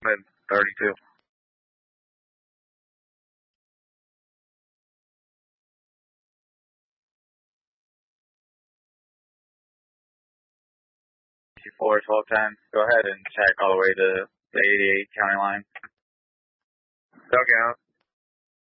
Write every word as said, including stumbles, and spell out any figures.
Mid thirty-two. four, twelve ten. Go ahead and check all the way to the eighty-eight county line. Dugout.